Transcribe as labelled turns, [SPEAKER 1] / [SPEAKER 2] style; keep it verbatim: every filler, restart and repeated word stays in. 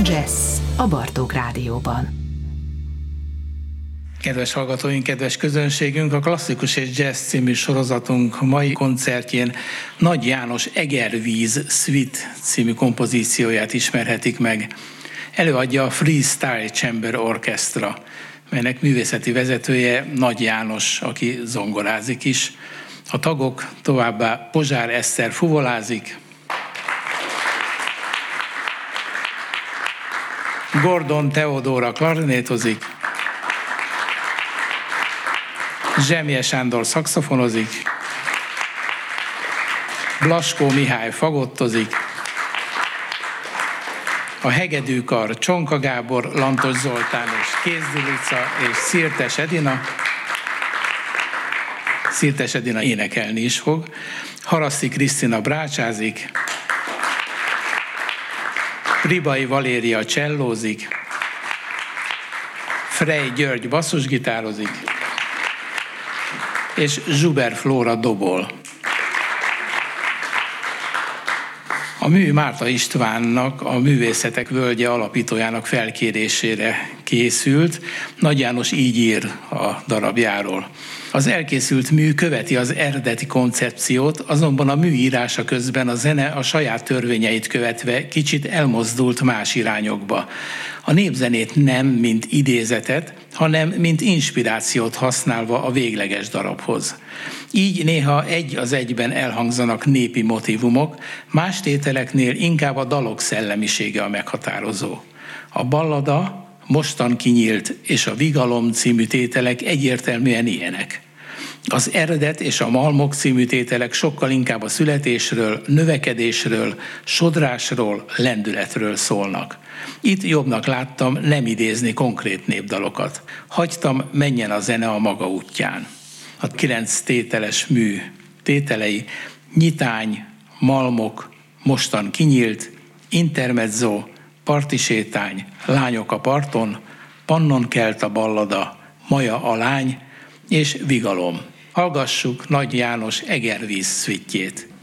[SPEAKER 1] Jazz a Bartók Rádióban.
[SPEAKER 2] Kedves hallgatóink, kedves közönségünk, a Klasszikus és Jazz című sorozatunk mai koncertjén Nagy János Egervíz Suite című kompozícióját ismerhetik meg. Előadja a Freestyle Chamber Orchestra, melynek művészeti vezetője Nagy János, aki zongorázik is. A tagok továbbá Pozsár Eszter fuvolázik, Gordon Teodóra klarnétozik, Zsemje Sándor szaxofonozik, Blaskó Mihály fagottozik, a hegedűkar Csonka Gábor, Lantos Zoltán és Kézdilica és Szirtes Edina. Szirtes Edina énekelni is fog. Haraszti Krisztina brácsázik, Ribai Valéria csellózik, Frey György basszusgitározik, és Zsuber Flóra dobol. A mű Márta Istvánnak, a Művészetek Völgye alapítójának felkérésére készült. Nagy János így ír a darabjáról. Az elkészült mű követi az eredeti koncepciót, azonban a mű írása közben a zene a saját törvényeit követve kicsit elmozdult más irányokba. A népzenét nem mint idézetet, hanem mint inspirációt használva a végleges darabhoz. Így néha egy az egyben elhangzanak népi motívumok, más tételeknél inkább a dalok szellemisége a meghatározó. A ballada, Mostan kinyílt és a Vigalom című tételek egyértelműen ilyenek. Az Eredet és a Malmok című tételek sokkal inkább a születésről, növekedésről, sodrásról, lendületről szólnak. Itt jobbnak láttam nem idézni konkrét népdalokat. Hagytam, menjen a zene a maga útján. A kilenc tételes mű tételei Nyitány, Malmok, Mostan kinyílt, Intermezzo, Partisétány, Lányok a parton, Pannon kelt a ballada, Maja a lány és Vigalom. Hallgassuk Nagy János Egervíz szüitjét.